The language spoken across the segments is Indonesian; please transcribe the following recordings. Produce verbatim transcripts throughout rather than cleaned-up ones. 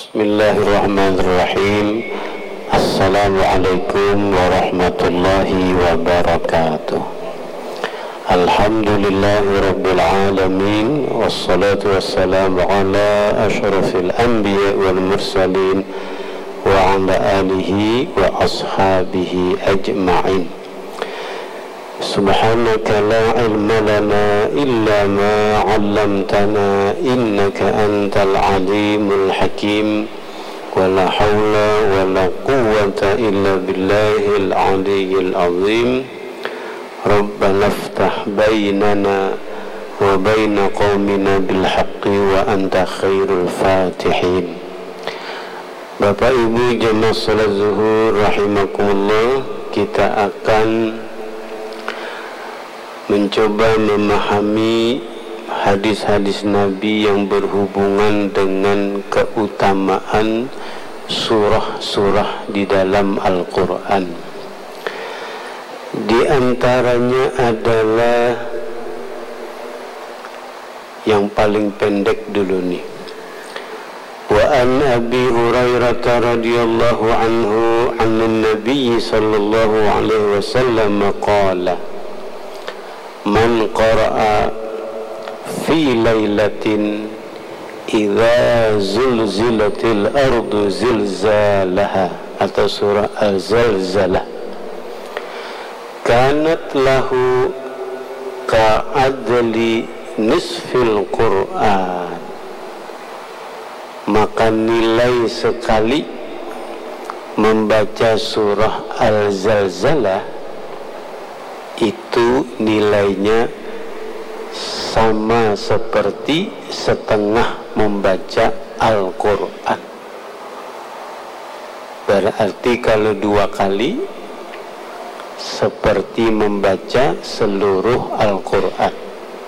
Bismillahirrahmanirrahim. Assalamualaikum warahmatullahi wabarakatuh. Alhamdulillahi rabbil alamin, wassalatu wassalamu ala ashrafil anbiya wal mursalin wa ala alihi wa ashabihi ajma'in. Subhanaka la ilma lana illa ma 'allamtana innaka antal alimul hakim wa la hawla wa la quwwata illa billahil aliyyil azim. Rabbana iftah bainana wa baina qaumina bil haqqi wa anta khairul fatihin. Bapak Ibu jamaah salat zuhur rahimakumullah, kita akan mencoba memahami hadis-hadis Nabi yang berhubungan dengan keutamaan surah-surah di dalam Al-Quran. Di antaranya adalah yang paling pendek dulu nih. Wa an Abi Hurairah radhiyallahu anhu an Nabi sallallahu alaihi wasallam qala man qara'a fi lailatin idza zulzilatil ardu zilzalaha atau surah al-zalzalah kanat lahu ka'adli nisfil Qur'an, maka nilai sekali membaca surah al-zalzalah itu nilainya sama seperti setengah membaca Al-Quran. Berarti kalau dua kali seperti membaca seluruh Al-Quran.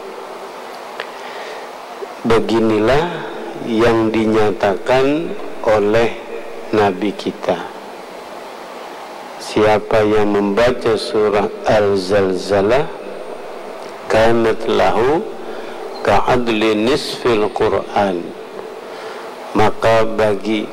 Beginilah yang dinyatakan oleh Nabi kita. Siapa yang membaca surah Al-Zalzalah kanat lahu ka'adli nisfil Qur'an, maka bagi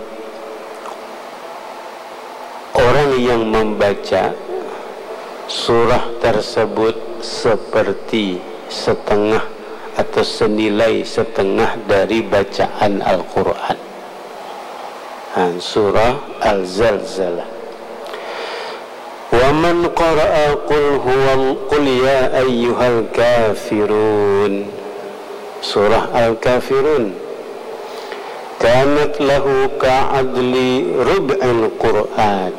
orang yang membaca surah tersebut seperti setengah atau senilai setengah dari bacaan Al-Quran. Nah, surah Al-Zalzalah. Wa man qara'a qul huwa qul ya ayyuhal kafirun, surah Al-Kafirun, kanat lahu ka'adli rub'il Qur'an,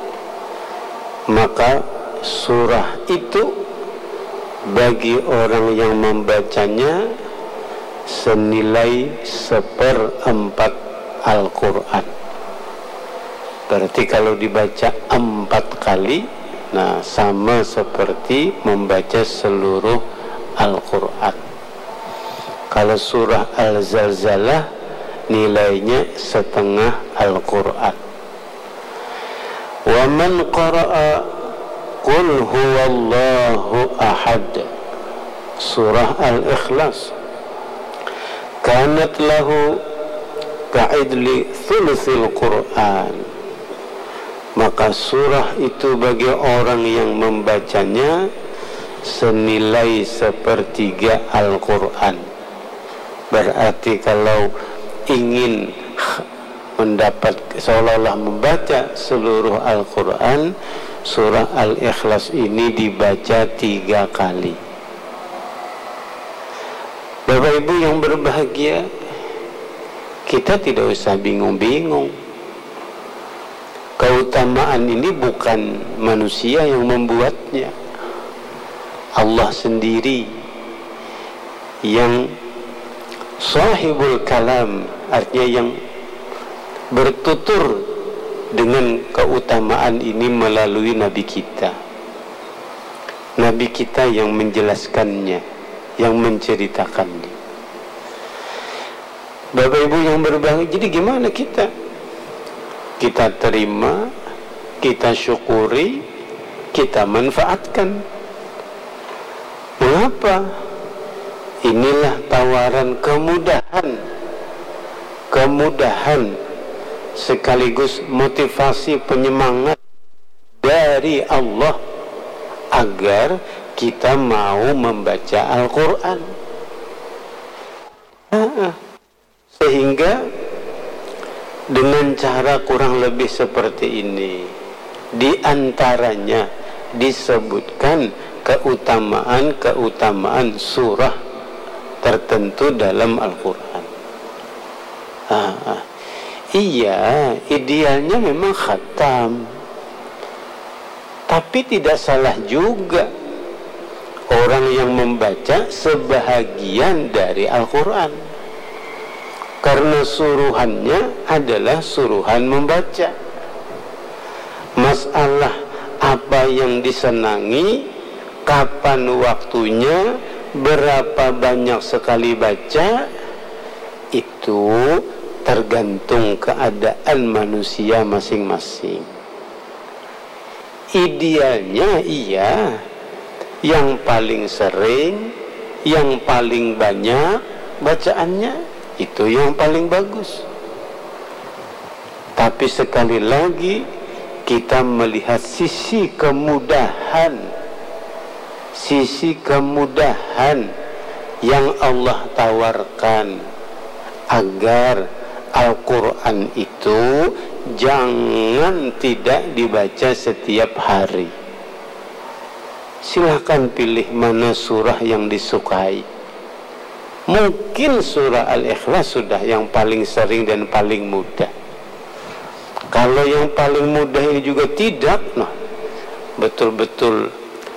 maka surah itu bagi orang yang membacanya senilai seperempat Al-Quran. Berarti kalau dibaca empat kali, nah sama seperti membaca seluruh Al-Quran. Kalau surah Al-Zalzalah nilainya setengah Al-Quran. Wa man qara'a qul huwallahu ahad, surah Al-Ikhlas, kanat lahu ka'idli thuluthil Qur'an, maka surah itu bagi orang yang membacanya senilai sepertiga Al-Quran. Berarti kalau ingin mendapat seolah-olah membaca seluruh Al-Quran, surah Al-Ikhlas ini dibaca tiga kali. Bapak Ibu yang berbahagia, kita tidak usah bingung-bingung. Keutamaan ini bukan manusia yang membuatnya, Allah sendiri yang sahibul kalam, artinya yang bertutur dengan keutamaan ini melalui Nabi kita. Nabi kita yang menjelaskannya, yang menceritakannya. Bapak Ibu yang berbahagia, jadi gimana kita? Kita terima, kita syukuri, kita manfaatkan. Mengapa? Inilah tawaran kemudahan, kemudahan sekaligus motivasi penyemangat dari Allah agar kita mau membaca Al-Quran. Sehingga dengan cara kurang lebih seperti ini, di antaranya disebutkan keutamaan-keutamaan surah tertentu dalam Al-Quran. Ah, ah. Iya, idealnya memang khatam, tapi tidak salah juga orang yang membaca sebahagian dari Al-Quran, karena suruhannya adalah suruhan membaca. Masalah apa yang disenangi, kapan waktunya, berapa banyak sekali baca, itu tergantung keadaan manusia masing-masing. Idealnya iya, yang paling sering, yang paling banyak bacaannya, itu yang paling bagus. Tapi sekali lagi kita melihat sisi kemudahan, sisi kemudahan yang Allah tawarkan agar Al-Quran itu jangan tidak dibaca setiap hari. Silahkan pilih mana surah yang disukai. Mungkin surah Al-Ikhlas sudah yang paling sering dan paling mudah. Kalau yang paling mudah ini juga tidak, nah betul-betul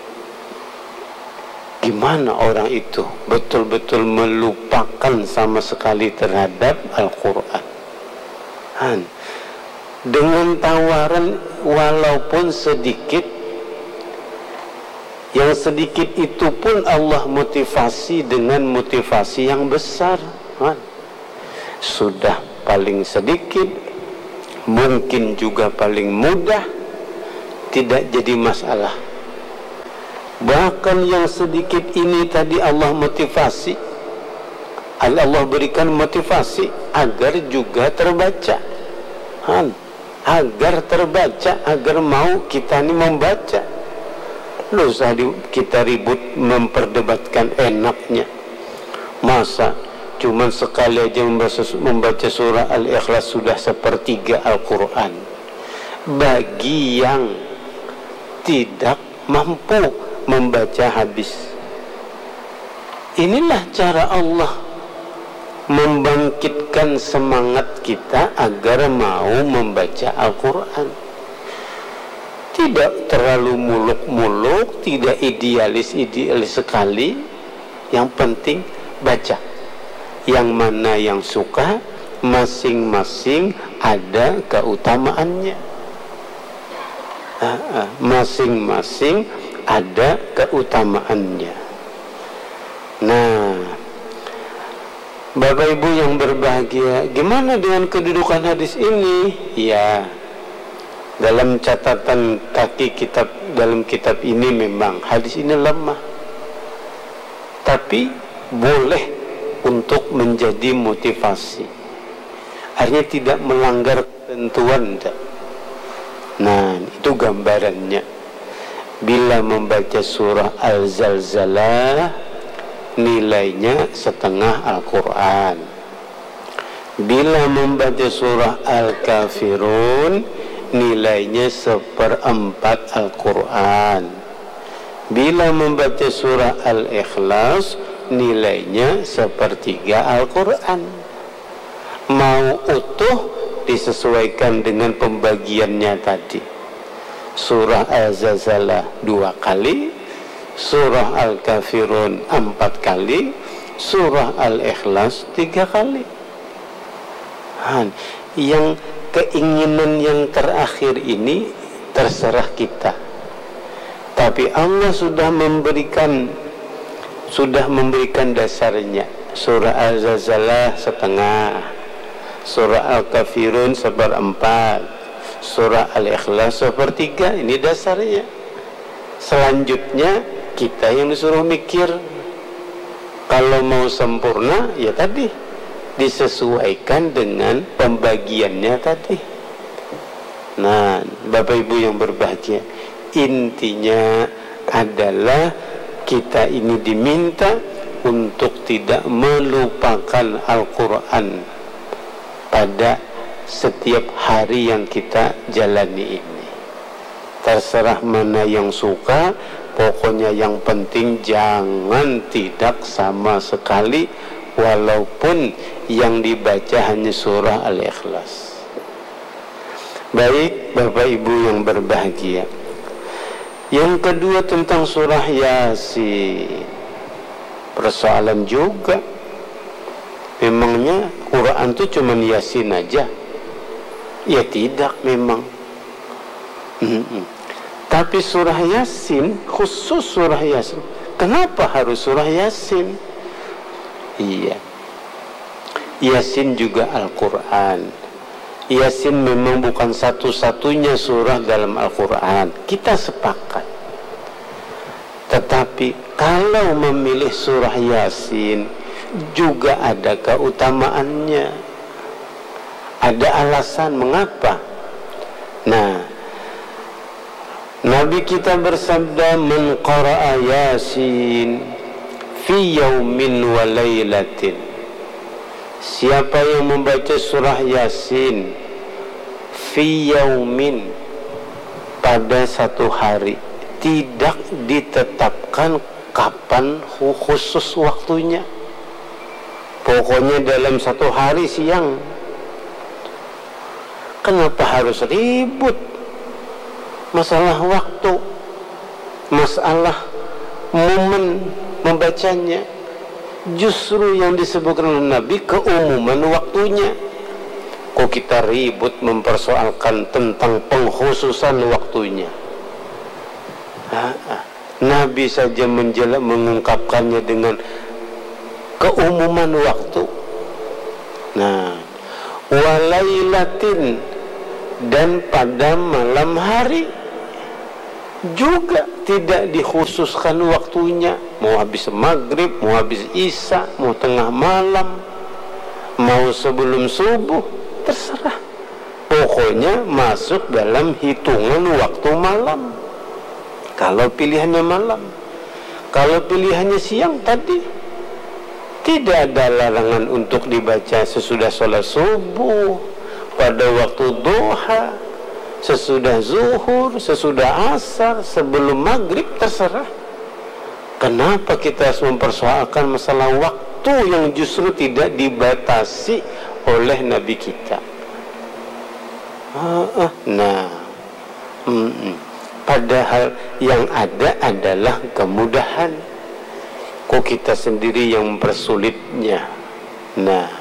gimana orang itu betul-betul melupakan sama sekali terhadap Al-Quran. Dengan tawaran walaupun sedikit, yang sedikit itu pun Allah motivasi dengan motivasi yang besar. Sudah paling sedikit, mungkin juga paling mudah, tidak jadi masalah. Bahkan yang sedikit ini tadi Allah motivasi, Allah berikan motivasi agar juga terbaca, Han, agar terbaca, agar mau kita ini membaca. Loh, usah kita ribut memperdebatkan enaknya. Masa cuman sekali aja membaca, membaca surah Al-Ikhlas sudah sepertiga Al-Quran. Bagi yang tidak mampu membaca habis, inilah cara Allah membangkitkan semangat kita agar mau membaca Al-Quran. Tidak terlalu muluk-muluk, tidak idealis-idealis sekali. Yang penting baca. Yang mana yang suka, masing-masing ada keutamaannya. Masing-masing ada keutamaannya. Nah, Bapak Ibu yang berbahagia, gimana dengan kedudukan hadis ini? Ya, dalam catatan kaki kitab, dalam kitab ini memang hadis ini lemah, tapi boleh untuk menjadi motivasi. Artinya tidak melanggar ketentuan. Nah, itu gambarannya. Bila membaca surah Al-Zalzalah, nilainya setengah Al-Quran. Bila membaca surah Al-Kafirun, nilainya seperempat Al-Quran. Bila membaca surah Al-Ikhlas, nilainya sepertiga Al-Quran. Mau utuh disesuaikan dengan pembagiannya tadi. Surah Al-Zalzalah dua kali, surah Al-Kafirun empat kali, surah Al-Ikhlas tiga kali. Han, yang keinginan yang terakhir ini terserah kita. Tapi Allah sudah memberikan sudah memberikan dasarnya. Surah Al-Zalzalah setengah, surah Al-Kafirun seperempat, surah Al-Ikhlas sepertiga. Ini dasarnya. Selanjutnya kita yang disuruh mikir. Kalau mau sempurna, ya tadi disesuaikan dengan pembagiannya tadi. Nah, Bapak Ibu yang berbahagia, intinya adalah kita ini diminta untuk tidak melupakan Al-Quran pada setiap hari yang kita jalani ini. Terserah mana yang suka, pokoknya yang penting jangan tidak sama sekali, walaupun yang dibaca hanya surah Al-Ikhlas. Baik Bapak Ibu yang berbahagia, yang kedua tentang surah Yasin. Persoalan juga, memangnya Quran itu cuma Yasin aja? Ya tidak memang. Mm-mm. Tapi surah Yasin, khusus surah Yasin. Kenapa harus surah Yasin? Iya, Yasin juga Al-Quran. Yasin memang bukan satu-satunya surah dalam Al-Quran, kita sepakat. Tetapi kalau memilih surah Yasin juga ada keutamaannya, ada alasan mengapa. Nah, Nabi kita bersabda, "Man qara'a Yasin fi yaumin wa lailatin." Siapa yang membaca surah Yasin fi yaumin, pada satu hari, tidak ditetapkan kapan khusus waktunya, pokoknya dalam satu hari siang. Kenapa harus ribut masalah waktu, masalah momen membacanya? Justru yang disebutkan oleh Nabi keumuman waktunya. Kok kita ribut mempersoalkan tentang pengkhususan waktunya? Nah, Nabi saja menjelaskan, mengungkapkannya dengan keumuman waktu. Nah, walailatin, dan pada malam hari juga tidak dikhususkan waktunya. Mau habis maghrib, mau habis isya, mau tengah malam, mau sebelum subuh, terserah. Pokoknya masuk dalam hitungan waktu malam. Kalau pilihannya malam, kalau pilihannya siang tadi, tidak ada larangan untuk dibaca sesudah sholat subuh, pada waktu duha, sesudah zuhur, sesudah asar, sebelum maghrib, terserah. Kenapa kita harus mempersoalkan masalah waktu yang justru tidak dibatasi oleh Nabi kita? Nah, padahal yang ada adalah kemudahan. Kok kita sendiri yang mempersulitnya? Nah,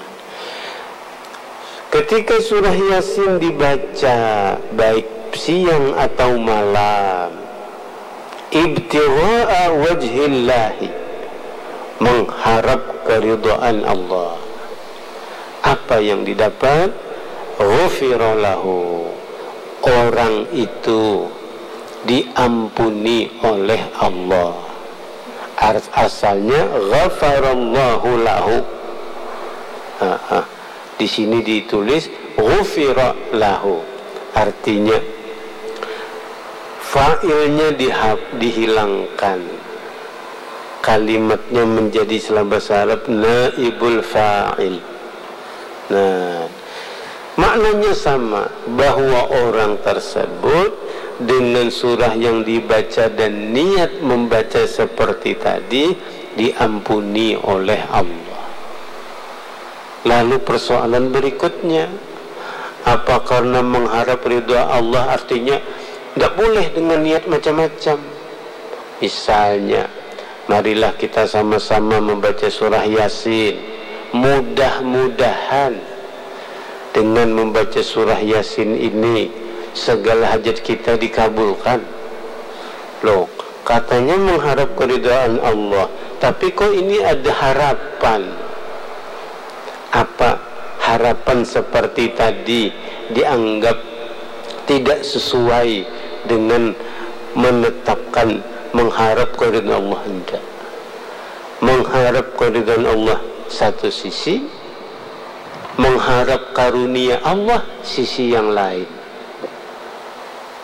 ketika surah Yasin dibaca baik siang atau malam, ibtigha'a wajhillahi, mengharap keridhaan Allah, apa yang didapat? Ghufira lahu, orang itu diampuni oleh Allah. Asalnya ghafarallahu lahu. Ha-ha. Di sini ditulis ghufira lahu, artinya fa'ilnya dihap, dihilangkan, kalimatnya menjadi dalam bahasa Arab naibul fa'il. Nah, maknanya sama, bahwa orang tersebut dengan surah yang dibaca dan niat membaca seperti tadi diampuni oleh Allah. Lalu persoalan berikutnya, apa karena mengharap ridha Allah artinya tidak boleh dengan niat macam-macam? Misalnya, marilah kita sama-sama membaca surah Yasin. Mudah-mudahan dengan membaca surah Yasin ini segala hajat kita dikabulkan. Loh, katanya mengharap keridhaan Allah, tapi kok ini ada harapan? Apa harapan seperti tadi dianggap tidak sesuai dengan menetapkan mengharap keridhaan Allah? Tidak. Mengharap keridhaan Allah satu sisi, mengharap karunia Allah sisi yang lain.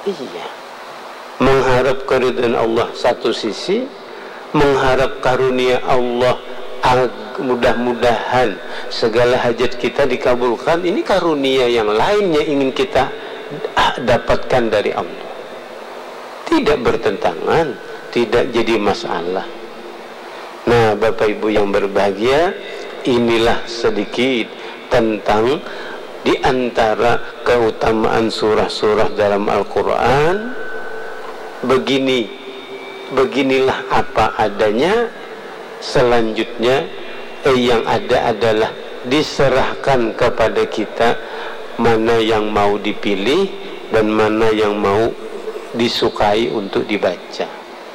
Iya. Mengharap keridhaan Allah satu sisi, mengharap karunia Allah, mudah-mudahan segala hajat kita dikabulkan, ini karunia yang lainnya ingin kita dapatkan dari Allah. Tidak bertentangan, tidak jadi masalah. Nah, Bapak Ibu yang berbahagia, inilah sedikit tentang di antara keutamaan surah-surah dalam Al-Quran. Begini, beginilah apa adanya. Selanjutnya eh, yang ada adalah diserahkan kepada kita mana yang mau dipilih dan mana yang mau disukai untuk dibaca.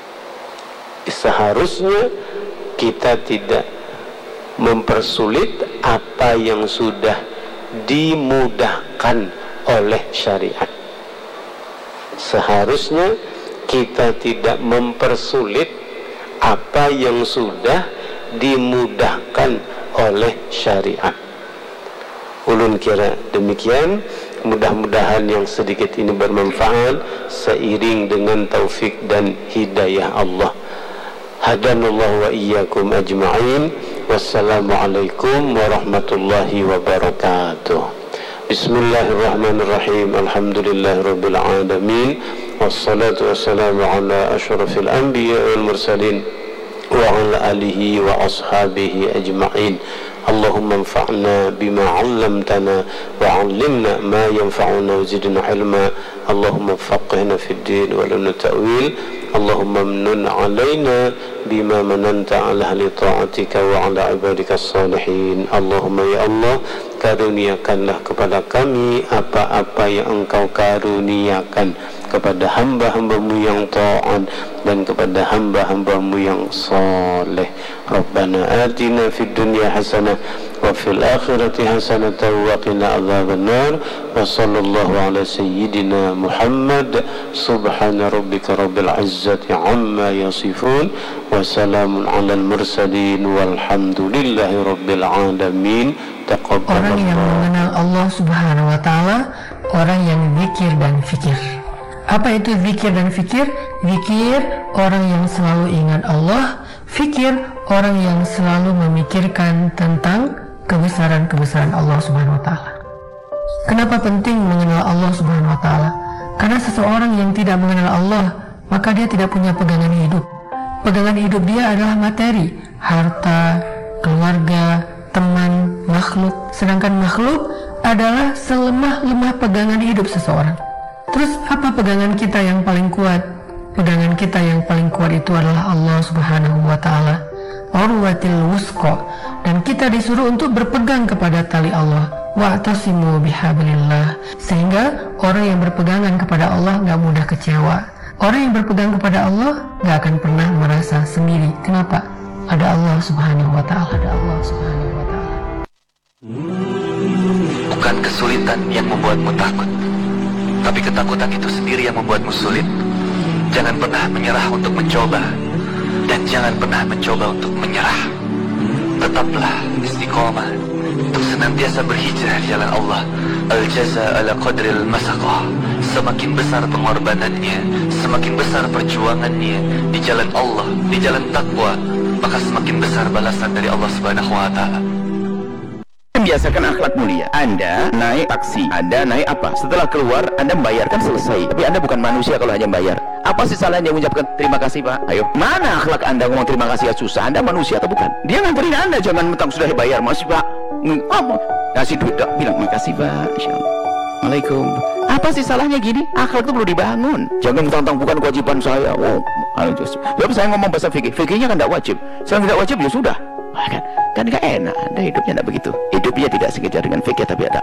Seharusnya kita tidak mempersulit apa yang sudah dimudahkan oleh syariat. Seharusnya kita tidak mempersulit apa yang sudah dimudahkan oleh syariat. Ulun kira demikian. Mudah-mudahan yang sedikit ini bermanfaat seiring dengan taufik dan hidayah Allah. Hadanallahu wa iyyakum ajma'in. Wassalamualaikum warahmatullahi wabarakatuh. Bismillahirrahmanirrahim. Alhamdulillahirabbil alamin. Wassalatu wassalamu ala asyrafil anbiya wal mursalin wa ala alihi wa ashabihi ajma'in. Allahumma anfa'na bima 'allamtana wa 'allimna ma yanfa'una wa zidna 'ilma. Allahumma faqihna fid din wa lana ta'wil. Allahumma mnun 'alaina bima mananta 'ala ahli ta'atika wa 'ala ibadika salihin. Allahumma ya Allah, karuniakanlah kepada kami apa-apa yang Engkau karuniakan kepada hamba-hambamu yang taat dan kepada hamba-hambamu yang saleh. Rabbana atina fid dunya hasanah wa fil akhirati hasanah wa qina adzabannar. Wa sallallahu ala sayyidina Muhammad. Subhana rabbika rabbil izzati amma yasifun wa salamun alal mursalin walhamdulillahi rabbil alamin. Orang yang mengenal Allah Subhanahu wa taala, orang yang zikir dan fikir. Apa itu zikir dan fikir? Zikir orang yang selalu ingat Allah, fikir orang yang selalu memikirkan tentang kebesaran-kebesaran Allah Subhanahu wa taala. Kenapa penting mengenal Allah Subhanahu wa taala? Karena seseorang yang tidak mengenal Allah, maka dia tidak punya pegangan hidup. Pegangan hidup dia adalah materi, harta, keluarga, teman, makhluk. Sedangkan makhluk adalah selemah-lemah pegangan hidup seseorang. Terus apa pegangan kita yang paling kuat? Pegangan kita yang paling kuat itu adalah Allah Subhanahu wa taala. Urwatil wusqa. Dan kita disuruh untuk berpegang kepada tali Allah. Wa'tasimu bihablillah. Sehingga orang yang berpegangan kepada Allah gak mudah kecewa. Orang yang berpegang kepada Allah gak akan pernah merasa sendiri. Kenapa? Ada Allah Subhanahu wa taala. Ada Allah Subhanahu wa taala. Bukan kesulitan yang membuatmu takut, tapi ketakutan itu sendiri yang membuatmu sulit. Jangan pernah menyerah untuk mencoba, dan jangan pernah mencoba untuk menyerah. Tetaplah istiqomah untuk senantiasa berhijrah di jalan Allah. Al-jaza ala qadril masaqah. Semakin besar pengorbanannya, semakin besar perjuangannya di jalan Allah, di jalan takwa, maka semakin besar balasan dari Allah Subhanahu wa taala. Biasakan akhlak mulia. Anda naik taksi, Anda naik apa? Setelah keluar, Anda membayarkan selesai. Tapi Anda bukan manusia kalau hanya bayar. Apa sih salahnya mengucapkan terima kasih Pak? Ayo, mana akhlak Anda ngomong terima kasih ya susah? Anda manusia atau bukan? Dia nganterin Anda, jangan mentang sudah bayar. Masih Pak, apa? Kasih duit, tak bilang makasih Pak. Insyaallah. Waalaikum. Apa sih salahnya gini? Akhlak itu perlu dibangun. Jangan mentang-mentang bukan kewajiban saya. Oh, ya saya ngomong bahasa fikih. Fikihnya kan tidak wajib. Saya tidak wajib ya sudah. Kan kan nggak enak. Anda hidupnya tidak begitu. Hidupnya tidak sekejar dengan fikih tapi ada